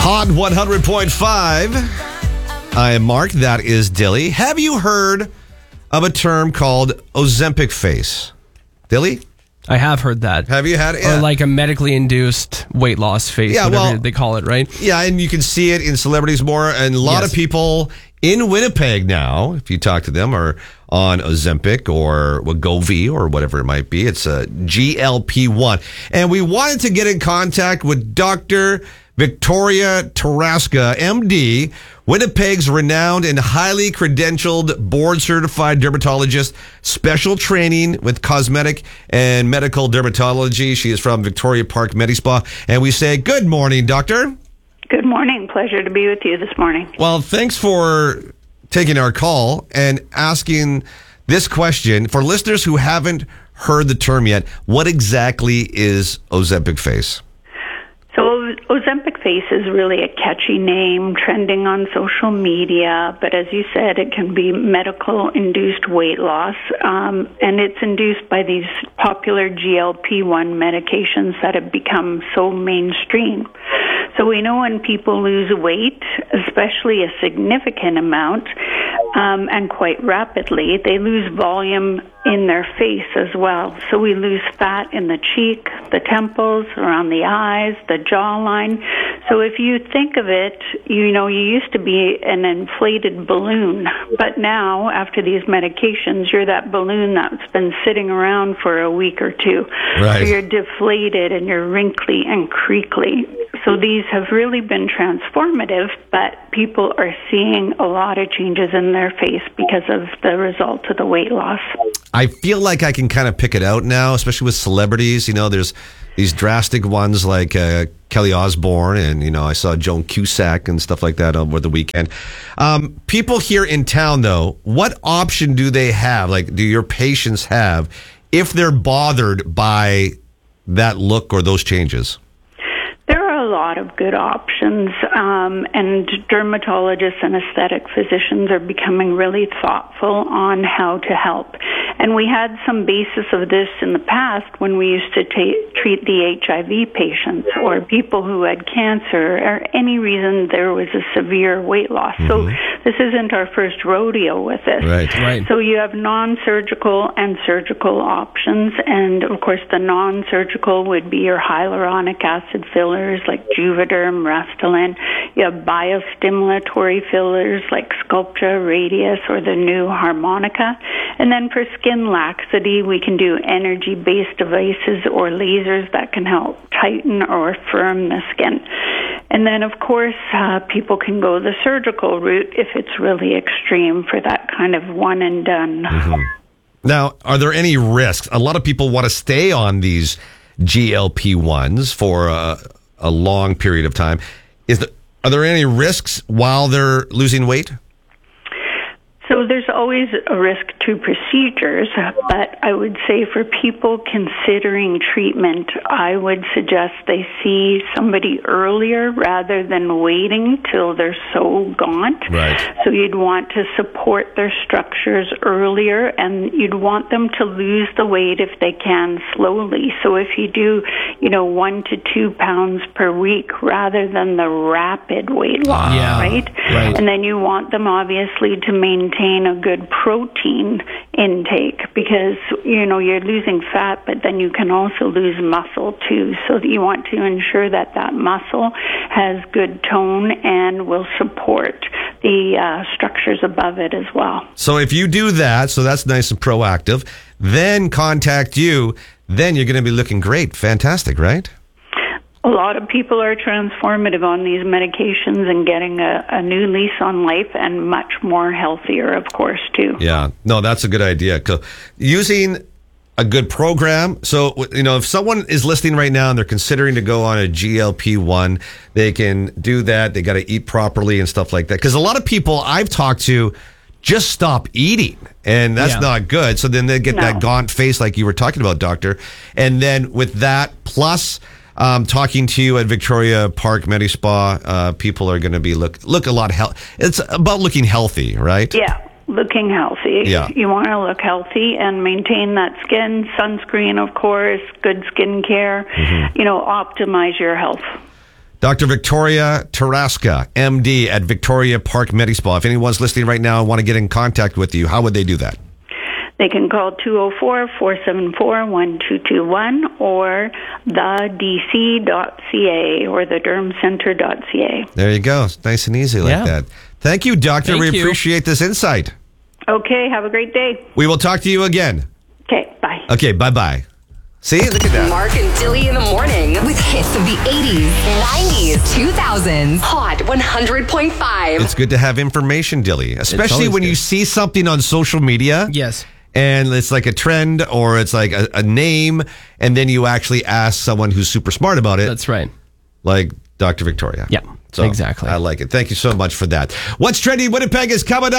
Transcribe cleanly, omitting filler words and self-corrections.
Hot 100.5. I am Mark. That is Dilly. Have you heard of a term called Ozempic face? Dilly? I have heard that. Have you had it? Or like a medically induced weight loss face, whatever they call it, right? Yeah, and you can see it in celebrities more. And a lot of people in Winnipeg now, if you talk to them, are on Ozempic or Wegovy or whatever it might be. It's a GLP-1. And we wanted to get in contact with Dr. Victoria Tarasca, MD, Winnipeg's renowned and highly credentialed board-certified dermatologist, special training with cosmetic and medical dermatology. She is from Victoria Park Medispa. And we say, good morning, doctor. Good morning. Pleasure to be with you this morning. Well, thanks for taking our call and asking this question. For listeners who haven't heard the term yet, what exactly is Ozempic face? So Ozempic face is really a catchy name, trending on social media, but as you said, it can be medical-induced weight loss, and it's induced by these popular GLP-1 medications that have become so mainstream. So we know when people lose weight, especially a significant amount, and quite rapidly, they lose volume in their face as well. So we lose fat in the cheek, the temples, around the eyes, the jawline. So if you think of it, you used to be an inflated balloon, but now, after these medications, you're that balloon that's been sitting around for a week or two. Right. So you're deflated and you're wrinkly and creakly. So these have really been transformative, but people are seeing a lot of changes in their face because of the result of the weight loss. I feel like I can kind of pick it out now, especially with celebrities. There's these drastic ones like Kelly Osbourne, and, I saw Joan Cusack and stuff like that over the weekend. People here in town, though, what option do they have? Like, do your patients have if they're bothered by that look or those changes? There are a lot of good options, and dermatologists and aesthetic physicians are becoming really thoughtful on how to help. And we had some basis of this in the past when we used to treat the HIV patients or people who had cancer or any reason there was a severe weight loss. Mm-hmm. So this isn't our first rodeo with this. Right. So you have non-surgical and surgical options, and of course the non-surgical would be your hyaluronic acid fillers like Juvederm, Restylane. You have biostimulatory fillers like Sculptra, Radius, or the new Harmonica. And then for skin laxity, we can do energy-based devices or lasers that can help tighten or firm the skin. And then, of course, people can go the surgical route if it's really extreme for that kind of one and done. Mm-hmm. Now, are there any risks? A lot of people want to stay on these GLP-1s for a long period of time. Are there any risks while they're losing weight? So there's always a risk to procedures, but I would say for people considering treatment, I would suggest they see somebody earlier rather than waiting till they're so gaunt. Right. So you'd want to support their structures earlier, and you'd want them to lose the weight if they can slowly. So if you do, 1 to 2 pounds per week rather than the rapid weight loss, right? Right. And then you want them obviously to maintain a good protein intake because, you're losing fat, but then you can also lose muscle too. So you want to ensure that muscle has good tone and will support the structures above it as well. So if you do that, so that's nice and proactive, then contact you, then you're going to be looking great. Fantastic, right? A lot of people are transformative on these medications and getting a new lease on life and much more healthier, of course, too. Yeah. No, that's a good idea. Using a good program. So, if someone is listening right now and they're considering to go on a GLP-1, they can do that. They got to eat properly and stuff like that. Because a lot of people I've talked to just stop eating, and that's not good. So then they get that gaunt face like you were talking about, doctor. And then with that, plus talking to you at Victoria Park Medispa, people are going to be look a lot it's about looking healthy, right? Yeah, looking healthy. Yeah. You want to look healthy and maintain that skin, sunscreen, of course, good skin care, optimize your health. Dr. Victoria Tarasca, MD at Victoria Park Medispa. If anyone's listening right now and want to get in contact with you, how would they do that? They can call 204-474-1221 or thedc.ca or thedermcenter.ca. There you go. It's nice and easy like that. Thank you, Doctor. We appreciate this insight. Okay, have a great day. We will talk to you again. Okay, bye. Okay, bye-bye. See? Look at that. Mark and Dilly in the morning with hits of the 80s, 90s, 2000s. Hot 100.5. It's good to have information, Dilly, especially when you see something on social media. Yes. And it's like a trend or it's like a name, and then you actually ask someone who's super smart about it. That's right. Like Dr. Victoria. Yeah, so exactly. I like it. Thank you so much for that. What's Trending Winnipeg is coming up.